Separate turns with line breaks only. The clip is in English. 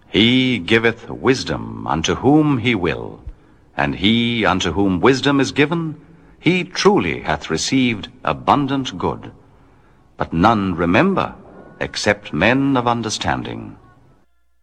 He giveth wisdom unto whom he will, and he unto whom wisdom is given, he truly hath received abundant good. But none remember, except men of understanding.